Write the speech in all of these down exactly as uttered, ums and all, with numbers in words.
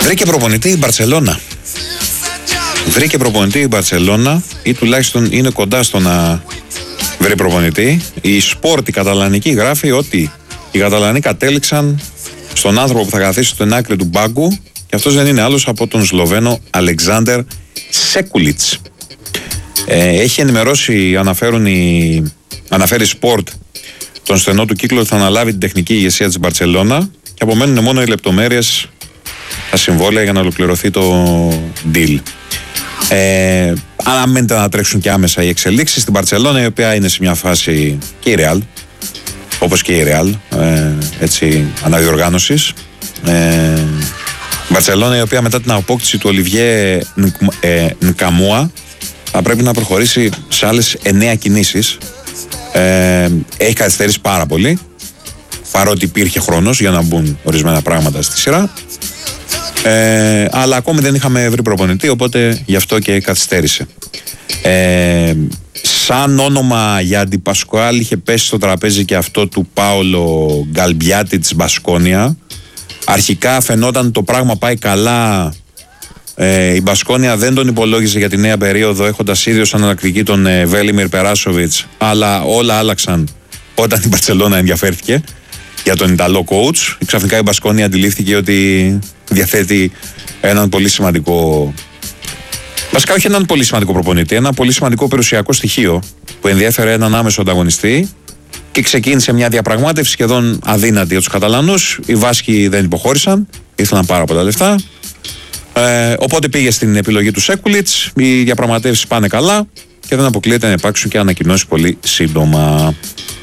Βρήκε προπονητή η Μπαρτσελώνα. Βρήκε προπονητή η Μπαρτσελώνα, ή τουλάχιστον είναι κοντά στο να βρει προπονητή. Η Σπορτ, η καταλανική, γράφει ότι οι Καταλανοί κατέληξαν στον άνθρωπο που θα καθίσει στην άκρη του μπάγκου, και αυτός δεν είναι άλλος από τον Σλοβαίνο Αλεξάντερ Σέκουλιτς. Ε, έχει ενημερώσει, αναφέρουν οι, αναφέρει Σπορτ, τον στενό του κύκλο ότι θα αναλάβει την τεχνική ηγεσία της Μπαρτσελώνα, και απομένουν μόνο οι λεπτομέρειες, τα συμβόλαια για να ολοκληρωθεί το deal. Ε, αναμένεται να τρέξουν και άμεσα οι εξελίξεις στην Μπαρτσελώνα, η οποία είναι σε μια φάση, και η Ρεάλ, όπως και η Ρεάλ, ε, έτσι, αναδιοργάνωσης. Ε, Μπαρτσελώνα, η οποία μετά την απόκτηση του Ολιβιέ ε, Νκαμούα θα πρέπει να προχωρήσει σε άλλες εννέα κινήσεις. Ε, έχει καθυστερήσει πάρα πολύ, παρότι υπήρχε χρόνος για να μπουν ορισμένα πράγματα στη σειρά. Ε, αλλά ακόμη δεν είχαμε βρει προπονητή, οπότε γι' αυτό και καθυστέρησε. Ε, σαν όνομα για αντιπασκουάλ είχε πέσει στο τραπέζι και αυτό του Πάολο Γκαλμπιάτη της Μπασκόνια. Αρχικά φαινόταν το πράγμα πάει καλά. Ε, η Μπασκόνια δεν τον υπολόγιζε για τη νέα περίοδο, έχοντας ίδιο σαν ανακτική τον ε, Βέλιμιρ Περάσοβιτς, αλλά όλα άλλαξαν όταν η Μπαρτσελώνα ενδιαφέρθηκε για τον Ιταλό coach. Ξαφνικά η Μπασκόνια αντιλήφθηκε ότι διαθέτει έναν πολύ σημαντικό, βασικά όχι έναν πολύ σημαντικό προπονητή, ένα πολύ σημαντικό περιουσιακό στοιχείο που ενδιέφερε έναν άμεσο ανταγωνιστή, και ξεκίνησε μια διαπραγμάτευση σχεδόν αδύνατη για τους Καταλανούς. Οι Βάσκοι δεν υποχώρησαν, ήθελαν πάρα πολλά λεφτά. Ε, οπότε πήγε στην επιλογή του Σέκουλιτς. Οι διαπραγματεύσεις πάνε καλά και δεν αποκλείεται να υπάρξουν και ανακοινώσεις πολύ σύντομα.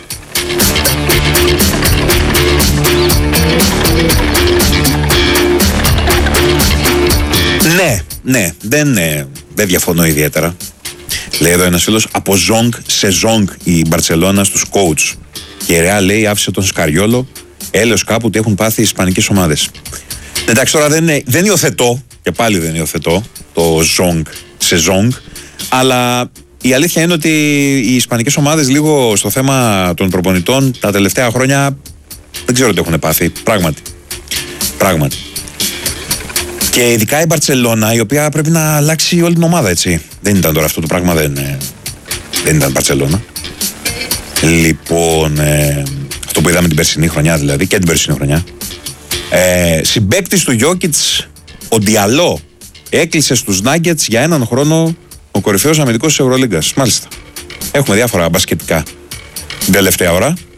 Ναι, ναι, δεν, ναι, δεν διαφωνώ ιδιαίτερα. Λέει εδώ ένας φίλος, από ζόγκ σε ζόγκ η Μπαρτσελώνα στους coach. Και η Ρεάλ, λέει, άφησε τον Σκαριόλο, έλεος κάπου ότι έχουν πάθει οι ισπανικές ομάδες. Εντάξει, τώρα δεν, δεν υιοθετώ, και πάλι δεν υιοθετώ το ζόγκ σε ζόγκ, αλλά η αλήθεια είναι ότι οι ισπανικές ομάδες λίγο στο θέμα των προπονητών τα τελευταία χρόνια δεν ξέρω τι έχουν πάθει, πράγματι. Πράγματι. Και ειδικά η Μπαρτσελώνα, η οποία πρέπει να αλλάξει όλη την ομάδα, έτσι. Δεν ήταν τώρα αυτό το πράγμα, δεν, δεν ήταν Μπαρτσελώνα. Λοιπόν, ε, αυτό που είδαμε την περσινή χρονιά, δηλαδή, και την περσινή χρονιά. Ε, συμπαίκτης του Γιόκιτς, ο Ντιαλό, έκλεισε στους Νάγκετς για έναν χρόνο ο κορυφαίος αμυντικός της Ευρωλίγκας. Μάλιστα. Έχουμε διάφορα μπασκετικά την τελευταία ώρα.